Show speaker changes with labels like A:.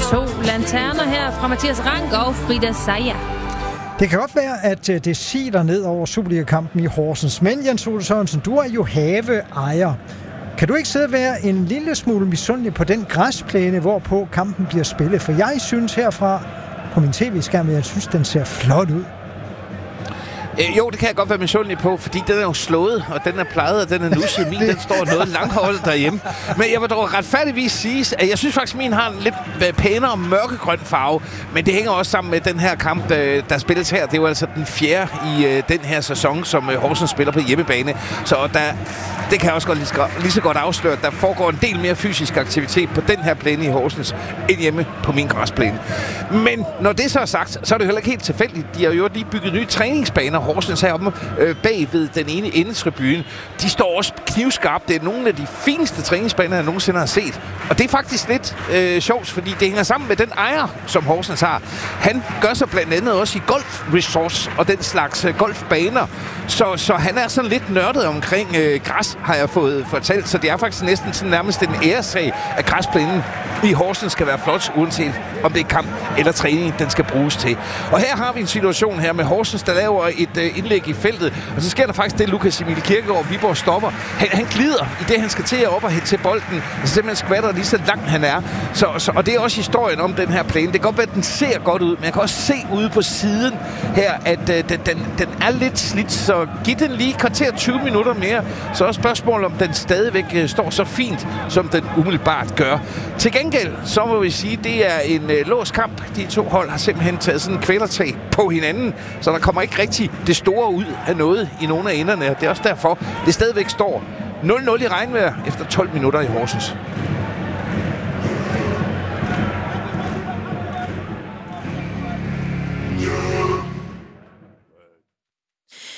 A: To lanterner her fra Mathias Rank og Frida Saja.
B: Det kan godt være, at det siler ned over Superliga-kampen i Horsens. Men Jens Ole Sørensen, du er jo haveejer. Kan du ikke sidde og være en lille smule misundelig på den græsplæne, hvorpå kampen bliver spillet? For jeg synes herfra på min tv-skærm, jeg synes, den ser flot ud.
C: Jo, det kan jeg godt være misundelig på, fordi den er jo slået, og den er plejet, og den er nusset. Min, den står noget langholdet derhjemme. Men jeg vil dog retfærdigvis sige, at jeg synes faktisk, at min har en lidt pænere mørkegrøn farve. Men det hænger også sammen med den her kamp, der spilles her. Det er jo altså den fjerde i den her sæson, som Horsens spiller på hjemmebane. Så det kan jeg også godt lige så godt afsløre, at der foregår en del mere fysisk aktivitet på den her plæne i Horsens, end hjemme på min græsplæne. Men når det så er sagt, så er det heller ikke helt tilfældigt. De har jo lige bygget nye træningsbaner. Horsens heroppe bag ved den ene endetribune. De står også knivskarpt. Det er nogle af de fineste træningsbaner, jeg nogensinde har set. Og det er faktisk lidt sjovt, fordi det hænger sammen med den ejer, som Horsens har. Han gør så blandt andet også i golfresorts og den slags golfbaner. Så han er sådan lidt nørdet omkring græs, har jeg fået fortalt. Så det er faktisk næsten sådan nærmest en æresag, at græsplænen i Horsens skal være flot, uanset om det er kamp eller træning, den skal bruges til. Og her har vi en situation her med Horsens, der laver et indlæg i feltet, og så sker der faktisk det, Lukas Emil Kirkegaard, Viborg stopper. Han glider i det, han skal til at op og hen til bolden, så simpelthen skvatter lige så langt han er. Og det er også historien om den her plæne. Det kan godt være, at den ser godt ud, men jeg kan også se ude på siden her, at den er lidt slidt, så giv den lige kvarter 20 minutter mere, så er spørgsmålet, om den stadigvæk står så fint, som den umiddelbart gør. Til gengæld, så må vi sige, det er en låst kamp. De to hold har simpelthen taget sådan en kvælertag på hinanden, så der kommer ikke rigtig det store ud af noget i nogle af enderne. Det er også derfor, det stadigvæk står 0-0 i regnvejr efter 12 minutter i Horsens.